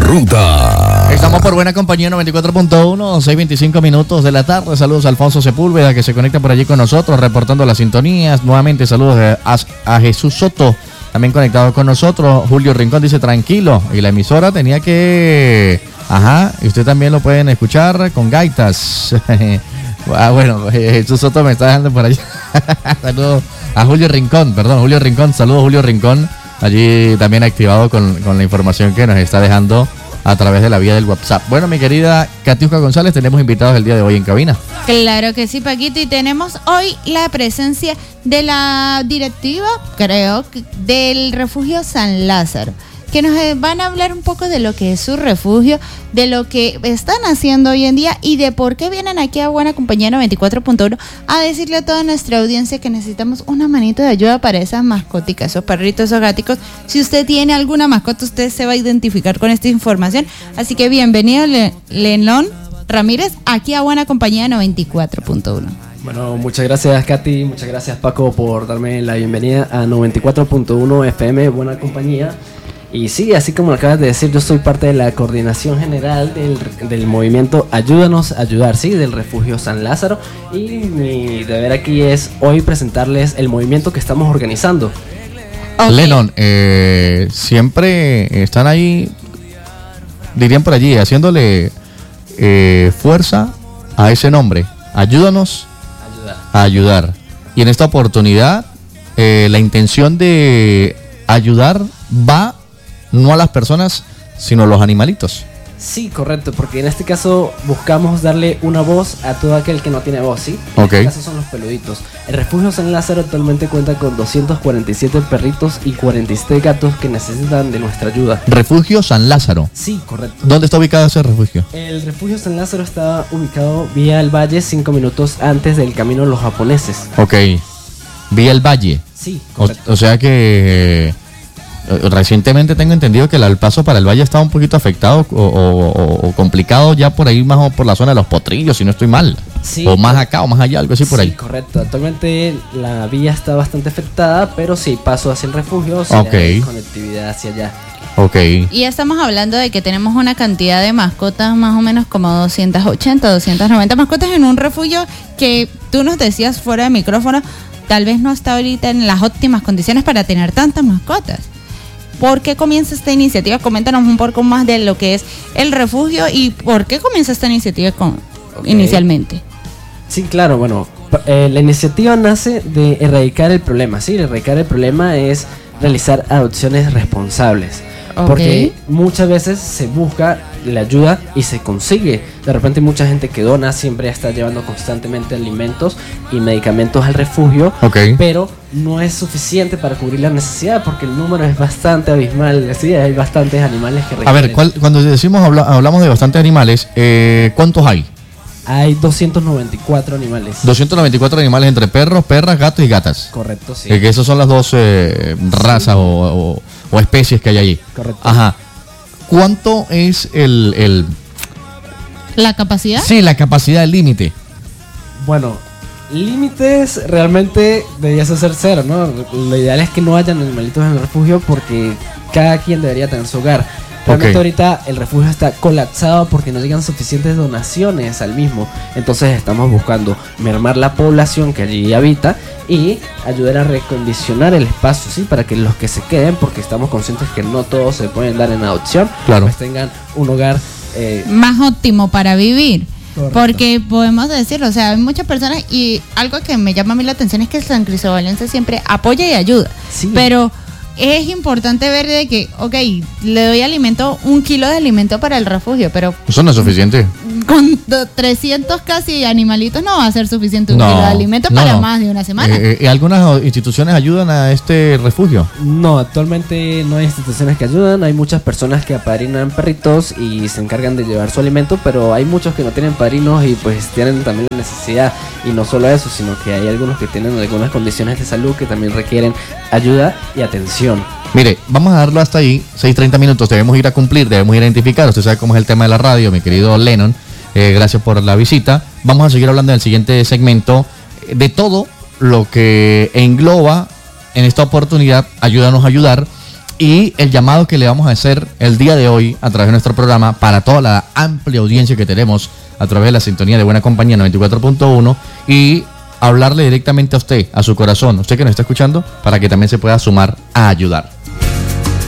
ruta. Estamos por Buena Compañía 94.1, 6:25 minutos de la tarde. Saludos a Alfonso Sepúlveda, que se conecta por allí con nosotros, reportando las sintonías. Nuevamente saludos a Jesús Soto, también conectado con nosotros. Julio Rincón dice tranquilo, y la emisora tenía que... Ajá, y usted también lo pueden escuchar con gaitas. Bueno, Jesús Soto me está dejando por allí. Saludos a Julio Rincón, saludos Julio Rincón, allí también activado con la información que nos está dejando a través de la vía del WhatsApp. Bueno, mi querida Katiuska González, tenemos invitados el día de hoy en cabina. Claro que sí, Paquito, y tenemos hoy la presencia de la directiva, creo, del Refugio San Lázaro, que nos van a hablar un poco de lo que es su refugio, de lo que están haciendo hoy en día y de por qué vienen aquí a Buena Compañía 94.1 a decirle a toda nuestra audiencia que necesitamos una manito de ayuda para esas mascoticas, esos perritos, esos gaticos. Si usted tiene alguna mascota, usted se va a identificar con esta información. Así que bienvenido, Lenón Ramírez, aquí a Buena Compañía 94.1. Bueno, muchas gracias, Katy, muchas gracias, Paco, por darme la bienvenida a 94.1 FM, Buena Compañía. Y sí, así como lo acabas de decir, yo soy parte de la coordinación general del movimiento Ayúdanos a Ayudar, ¿sí? Del Refugio San Lázaro. Y mi deber aquí es hoy presentarles el movimiento que estamos organizando. Okay. Lennon, siempre están ahí, dirían por allí, haciéndole fuerza a ese nombre. Ayúdanos a ayudar. Y en esta oportunidad, la intención de ayudar va no a las personas, sino a los animalitos. Sí, correcto, porque en este caso buscamos darle una voz a todo aquel que no tiene voz, ¿sí? Okay. En este caso son los peluditos. El Refugio San Lázaro actualmente cuenta con 247 perritos y 47 gatos que necesitan de nuestra ayuda. Refugio San Lázaro. Sí, correcto. ¿Dónde está ubicado ese refugio? El Refugio San Lázaro está ubicado vía el Valle, 5 minutos antes del camino de los japoneses. Ok, vía el Valle. Sí, correcto. O sea que... recientemente tengo entendido que el paso para el valle estaba un poquito afectado o complicado ya por ahí, más por la zona de los Potrillos, si no estoy mal. Sí, o más acá o más allá, algo así por ahí. Sí, correcto. Actualmente la vía está bastante afectada, pero sí, paso hacia el refugio, okay. Conectividad hacia allá. Ok. Y estamos hablando de que tenemos una cantidad de mascotas, más o menos como 280, 290 mascotas en un refugio que tú nos decías fuera de micrófono, tal vez no está ahorita en las óptimas condiciones para tener tantas mascotas. ¿Por qué comienza esta iniciativa? Coméntanos un poco más de lo que es el refugio y por qué comienza esta iniciativa inicialmente. Sí, claro, bueno, la iniciativa nace de erradicar el problema, ¿sí? Erradicar el problema es realizar adopciones responsables. Okay. Porque muchas veces se busca la ayuda y se consigue. De repente mucha gente que dona siempre está llevando constantemente alimentos y medicamentos al refugio, okay. Pero no es suficiente para cubrir la necesidad porque el número es bastante abismal. Sí, hay bastantes animales que requieren. A ver, cuando decimos hablamos de bastantes animales, ¿cuántos hay? Hay 294 animales. 294 animales entre perros, perras, gatos y gatas. Correcto, sí. Que esas son las dos razas o especies que hay allí. Correcto. Ajá. ¿Cuánto es la capacidad? Sí, la capacidad del límite. Bueno, límites realmente debería ser cero, ¿no? Lo ideal es que no hayan animalitos en el refugio porque cada quien debería tener su hogar. Realmente ahorita el refugio está colapsado porque no llegan suficientes donaciones al mismo. Entonces estamos buscando mermar la población que allí habita y ayudar a recondicionar el espacio, ¿sí? Para que los que se queden, porque estamos conscientes que no todos se pueden dar en adopción, claro, pues tengan un hogar más óptimo para vivir. Correcto. Porque podemos decirlo, o sea, hay muchas personas y algo que me llama a mí la atención es que el San Cristobalense siempre apoya y ayuda. Sí. Pero es importante ver de que, ok, le doy alimento, 1 kilo de alimento para el refugio, pero eso no es suficiente. Con 300 casi animalitos no va a ser suficiente 1 kilo de alimento para más de una semana. ¿Y algunas instituciones ayudan a este refugio? No, actualmente no hay instituciones que ayudan. Hay muchas personas que apadrinan perritos y se encargan de llevar su alimento, pero hay muchos que no tienen padrinos y pues tienen también la necesidad. Y no solo eso, sino que hay algunos que tienen algunas condiciones de salud que también requieren ayuda y atención. Mire, vamos a darlo hasta ahí, 6:30 minutos, debemos ir a cumplir, debemos ir a identificar, usted sabe cómo es el tema de la radio, mi querido Lennon, gracias por la visita. Vamos a seguir hablando en el siguiente segmento de todo lo que engloba en esta oportunidad, Ayúdanos a Ayudar, Y el llamado que le vamos a hacer el día de hoy a través de nuestro programa para toda la amplia audiencia que tenemos a través de la sintonía de Buena Compañía 94.1 y hablarle directamente a usted, a su corazón, usted que nos está escuchando, para que también se pueda sumar a ayudar.